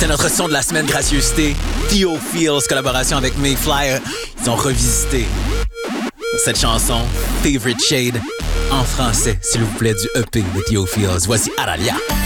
C'est notre son de la semaine, gracieuseté. Theo Feels, collaboration avec Mayfly. Ils ont revisité cette chanson, Favorite Shade, en français, s'il vous plaît, du EP de Theo Feels. Voici Aralia.